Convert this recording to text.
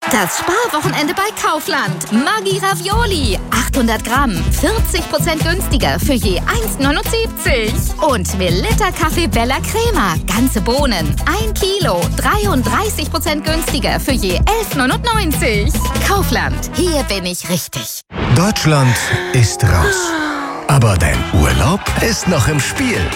Das Sparwochenende bei Kaufland. Maggi Ravioli. 800 Gramm. 40% günstiger für je 1,79. Und Melitta Kaffee Bella Crema. Ganze Bohnen. 1 Kilo. 33% günstiger für je 11,99. Kaufland. Hier bin ich richtig. Deutschland ist raus. Aber dein Urlaub ist noch im Spiel.